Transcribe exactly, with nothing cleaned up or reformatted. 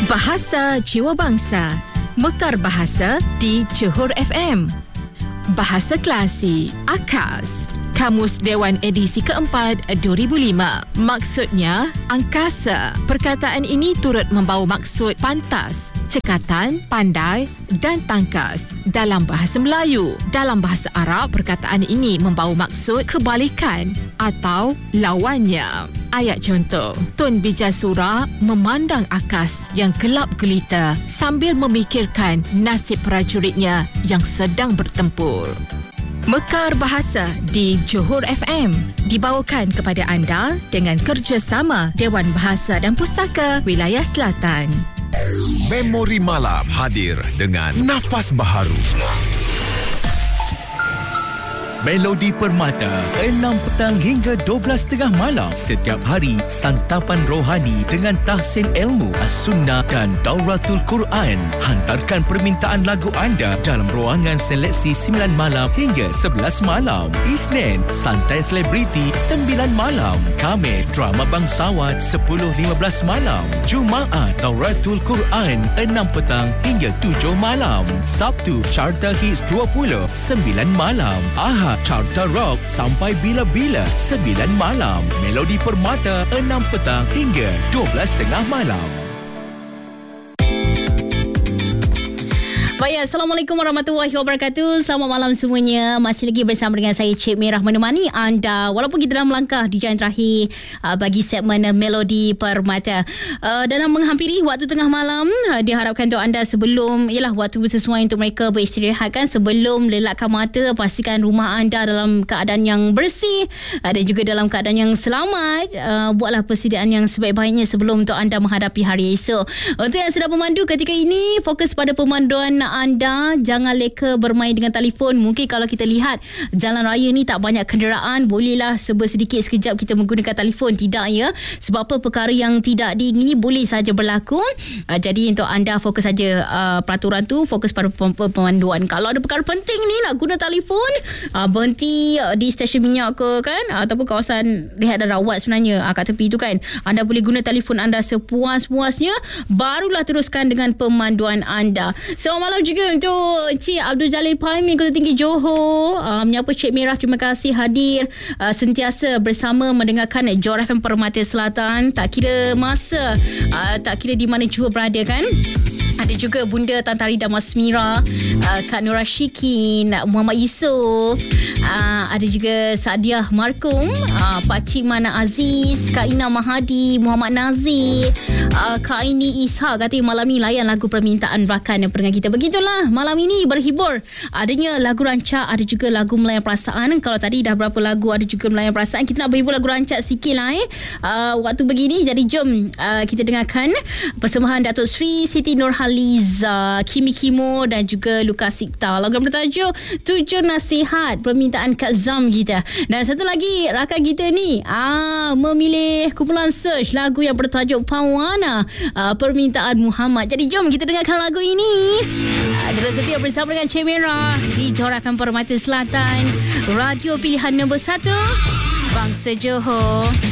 Bahasa Jiwa Bangsa, Mekar Bahasa di Johor F M. Bahasa Klasik, AKAS. Kamus Dewan edisi keempat dua ribu lima. Maksudnya, angkasa. Perkataan ini turut membawa maksud pantas, cekatan, pandai dan tangkas dalam bahasa Melayu. Dalam bahasa Arab, perkataan ini membawa maksud kebalikan atau lawannya. Ayat contoh, Tun Bijasura memandang akas yang gelap gelita sambil memikirkan nasib prajuritnya yang sedang bertempur. Mekar Bahasa di Johor F M dibawakan kepada anda dengan kerjasama Dewan Bahasa dan Pustaka Wilayah Selatan. Memori Malam hadir dengan nafas baharu. Melodi Permata, enam petang hingga dua belas tiga puluh malam. Setiap hari, santapan rohani dengan tahsin ilmu, as-sunnah dan dauratul Quran. Hantarkan permintaan lagu anda dalam ruangan seleksi sembilan malam hingga sebelas malam. Isnin, santai selebriti sembilan malam. Khamis, drama bangsawan sepuluh lima belas malam. Jumaat, dauratul Quran enam petang hingga tujuh malam. Sabtu, Carta Hits dua puluh sembilan malam. Ahad, Carta Rock sampai bila-bila sembilan malam. Melodi Permata enam petang hingga dua belas tengah malam. Baik, Assalamualaikum warahmatullahi wabarakatuh. Selamat malam semuanya. Masih lagi bersama dengan saya, Cik Merah, menemani anda walaupun kita dalam langkah di jalan terakhir uh, bagi segmen uh, Melodi Permata. Uh, dalam menghampiri waktu tengah malam, uh, diharapkan untuk anda sebelum, ialah waktu sesuai untuk mereka beristirahat kan, sebelum lelakkan mata, pastikan rumah anda dalam keadaan yang bersih uh, dan juga dalam keadaan yang selamat. Uh, buatlah persediaan yang sebaik-baiknya sebelum untuk anda menghadapi hari esok. Untuk yang sedang memandu ketika ini, fokus pada pemanduan anda, jangan leka bermain dengan telefon. Mungkin kalau kita lihat jalan raya ni tak banyak kenderaan, bolehlah serba sedikit sekejap kita menggunakan telefon. Tidak ya, sebab apa, perkara yang tidak diingini boleh saja berlaku. uh, jadi untuk anda fokus saja uh, peraturan tu, fokus pada pemanduan. Kalau ada perkara penting ni nak guna telefon, uh, berhenti uh, di stesen minyak ke kan, uh, ataupun kawasan rehat dan rawat sebenarnya uh, kat tepi tu kan, anda boleh guna telefon anda sepuas-puasnya, barulah teruskan dengan pemanduan anda. Selamat malam juga untuk Cik Abdul Jalil Palmi, Ketua Tinggi Johor. Uh, menyapa Cik Merah, terima kasih hadir uh, sentiasa bersama mendengarkan Johor F M Permata Selatan. Tak kira masa, uh, tak kira di mana Johor berada kan. Ada juga Bunda Tan Tarida Masmira, uh, Kak Nura Syikin, Muhammad Yusof, uh, ada juga Sadiah Markum, uh, Pak Cik Mana Aziz, Kak Ina Mahadi, Muhammad Nazir, uh, Kak Aini Ishak kata malam ni layan lagu permintaan rakan pendengar kita. Begitulah malam ini berhibur. Adanya lagu rancak, ada juga lagu melayan perasaan. Kalau tadi dah berapa lagu ada juga melayan perasaan, kita nak berhibur lagu rancak sikit lah eh. Uh, waktu begini, jadi jom uh, kita dengarkan persembahan Datuk Sri Siti Nurhaliza, Kimi Kimo dan juga Lukas Sikta. Lagu bertajuk Tujuh Nasihat, permintaan Kak Zam kita. Dan satu lagi rakan kita ni ah memilih kumpulan search lagu yang bertajuk Pawana, ah, permintaan Muhammad. Jadi jom kita dengarkan lagu ini. Ah, terus setia bersama dengan Cik Merah di Johor F M Permata Selatan, radio pilihan nombor satu Bangsa Johor.